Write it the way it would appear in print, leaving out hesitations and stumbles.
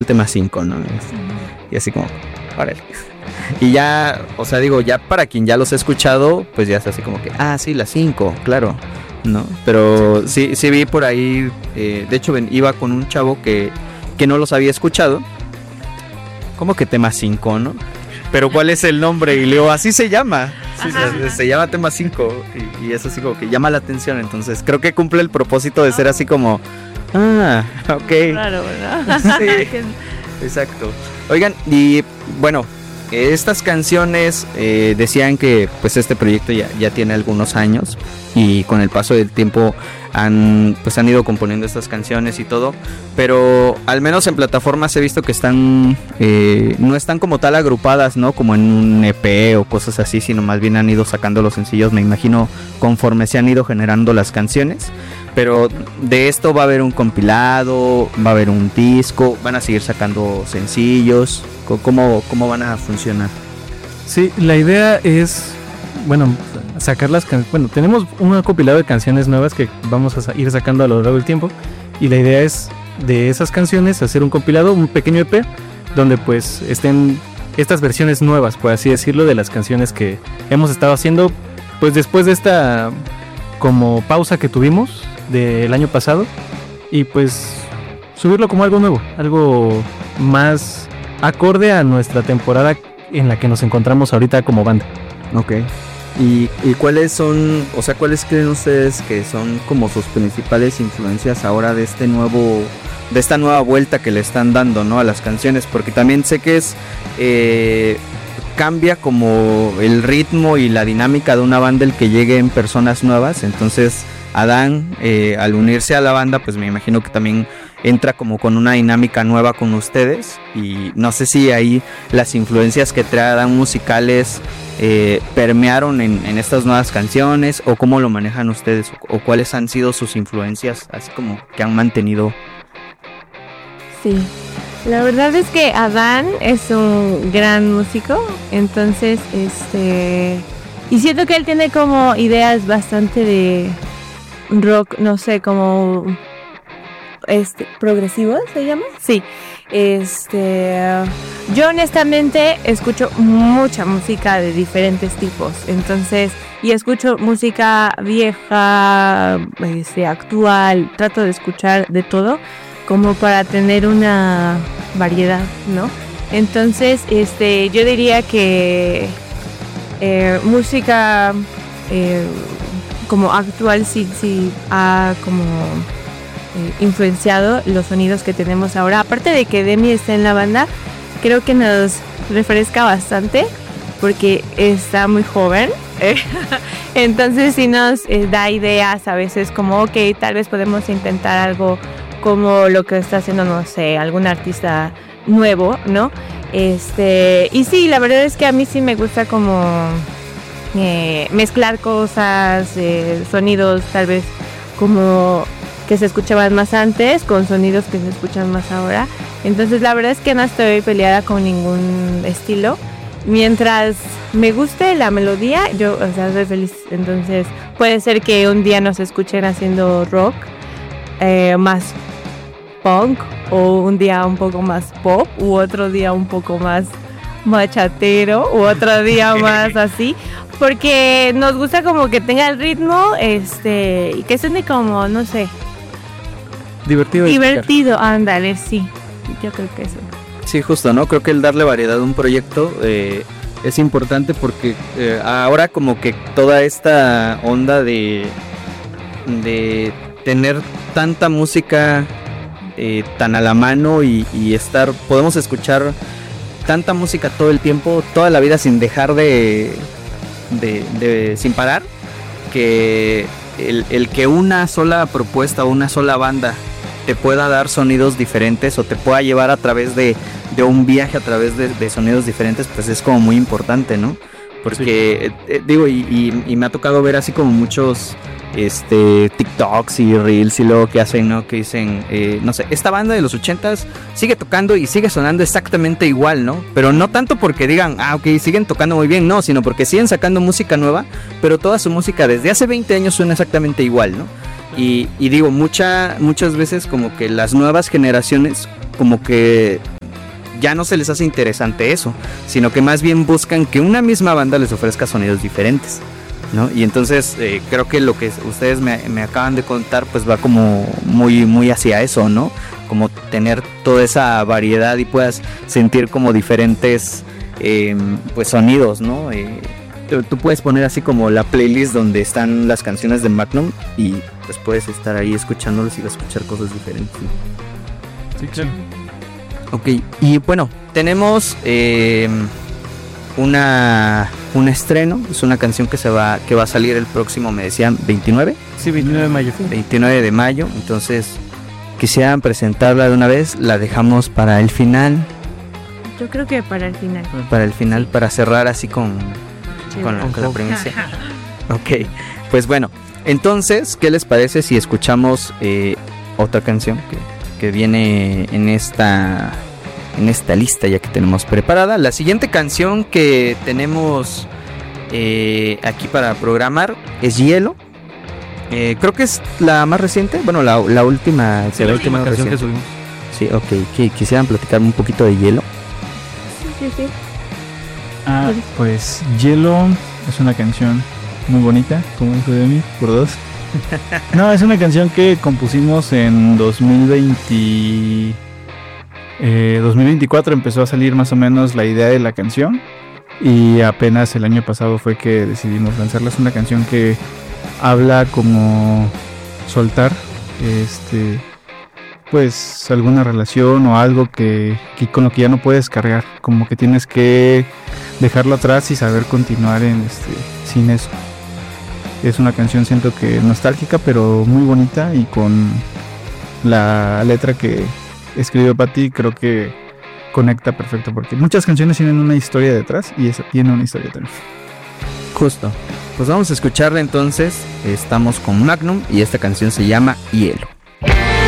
tema 5, ¿no? Y así como, órale. Y ya, o sea, digo, ya para quien ya los ha escuchado, pues ya es así como que, sí, la 5, claro, ¿no? Pero sí vi por ahí, de hecho iba con un chavo que no los había escuchado. ¿Cómo que tema 5, no? Pero ¿cuál es el nombre? Y le digo, así se llama. Sí, se llama tema 5 y eso así como que llama la atención. Entonces creo que cumple el propósito de ser así como, ok. Claro, ¿verdad? Sí, exacto. Oigan, y bueno, estas canciones decían que pues este proyecto ya tiene algunos años y con el paso del tiempo han ido componiendo estas canciones y todo, pero al menos en plataformas he visto que están no están como tal agrupadas, ¿no? Como en un EP o cosas así, sino más bien han ido sacando los sencillos, me imagino, conforme se han ido generando las canciones. Pero de esto va a haber un compilado, va a haber un disco, van a seguir sacando sencillos. ¿Cómo van a funcionar? Sí, la idea es, bueno, sacar las canciones. Bueno, tenemos un compilado de canciones nuevas que vamos a ir sacando a lo largo del tiempo. Y la idea es de esas canciones hacer un compilado, un pequeño EP, donde pues estén estas versiones nuevas, por así decirlo, de las canciones que hemos estado haciendo, pues después de esta como pausa que tuvimos del año pasado, y pues subirlo como algo nuevo, algo más acorde a nuestra temporada en la que nos encontramos ahorita como banda. Ok. ¿Y cuáles creen ustedes que son como sus principales influencias ahora de esta nueva vuelta que le están dando, ¿no? A las canciones? Porque también sé que cambia como el ritmo y la dinámica de una banda el que lleguen personas nuevas. Entonces Adán, al unirse a la banda, pues me imagino que también entra como con una dinámica nueva con ustedes, y no sé si ahí las influencias que trae Adán musicales permearon en estas nuevas canciones, o cómo lo manejan ustedes, o cuáles han sido sus influencias así como que han mantenido. Sí, la verdad es que Adán es un gran músico, entonces y siento que él tiene como ideas bastante de rock, no sé, como progresivo, ¿se llama? Sí. Yo honestamente escucho mucha música de diferentes tipos, entonces, y escucho música vieja, actual, trato de escuchar de todo como para tener una variedad, ¿no? Entonces, yo diría que música como actual sí ha como influenciado los sonidos que tenemos ahora. Aparte de que Demi está en la banda, creo que nos refresca bastante porque está muy joven. Entonces sí nos da ideas a veces como, ok, tal vez podemos intentar algo como lo que está haciendo, no sé, algún artista nuevo, ¿no? Y sí, la verdad es que a mí sí me gusta como mezclar cosas, sonidos tal vez como que se escuchaban más antes con sonidos que se escuchan más ahora. Entonces la verdad es que no estoy peleada con ningún estilo. Mientras me guste la melodía, yo, soy feliz. Entonces puede ser que un día nos escuchen haciendo rock más punk, o un día un poco más pop, u otro día un poco más bachatero, u otro día más así, porque nos gusta como que tenga el ritmo y que suene como, no sé, divertido, ándale, sí, yo creo que eso. Sí, justo, ¿no? Creo que el darle variedad a un proyecto es importante, porque ahora como que toda esta onda de tener tanta música tan a la mano y podemos escuchar tanta música todo el tiempo, toda la vida, sin dejar sin parar, que el que una sola propuesta o una sola banda te pueda dar sonidos diferentes o te pueda llevar a través de un viaje a través de sonidos diferentes, pues es como muy importante, ¿no? Porque digo, y me ha tocado ver así como muchos TikToks y Reels y luego que hacen, ¿no? Que dicen, no sé, esta banda de los 80s sigue tocando y sigue sonando exactamente igual, ¿no? Pero no tanto porque digan, ok, siguen tocando muy bien, no, sino porque siguen sacando música nueva, pero toda su música desde hace 20 años suena exactamente igual, ¿no? Y digo, muchas veces como que las nuevas generaciones como que ya no se les hace interesante eso, sino que más bien buscan que una misma banda les ofrezca sonidos diferentes, ¿no? Y entonces creo que lo que ustedes me acaban de contar pues va como muy hacia eso, ¿no? Como tener toda esa variedad y puedas sentir como diferentes pues sonidos, ¿no? Tú puedes poner así como la playlist donde están las canciones de Magnum y pues puedes estar ahí escuchándolos y vas a escuchar cosas diferentes, ¿no? Sí, claro. Ok, y bueno, tenemos un estreno, es una canción que va a salir el próximo, me decían, 29. Sí, 29 de mayo. 29 de mayo, entonces quisieran presentarla de una vez, la dejamos para el final. Yo creo que para el final. Para el final, para cerrar así con la primicia. Ok, pues bueno, entonces, ¿qué les parece si escuchamos otra canción que viene en esta lista ya que tenemos preparada? La siguiente canción que tenemos aquí para programar es Hielo. Creo que es la más reciente, bueno, la última, sí, la última canción reciente que subimos. Sí, ok, quisieran platicarme un poquito de Hielo. Sí. Pues Hielo es una canción muy bonita, como dijo Demi, por dos. No, es una canción que compusimos en 2024, empezó a salir más o menos la idea de la canción y apenas el año pasado fue que decidimos lanzarla. Es una canción que habla como soltar pues alguna relación o algo que con lo que ya no puedes cargar, como que tienes que dejarlo atrás y saber continuar sin eso. Es una canción, siento que nostálgica, pero muy bonita, y con la letra que escribió Patti creo que conecta perfecto, porque muchas canciones tienen una historia detrás y esa tiene una historia también. Justo. Pues vamos a escucharla entonces. Estamos con Magnum y esta canción se llama Hielo.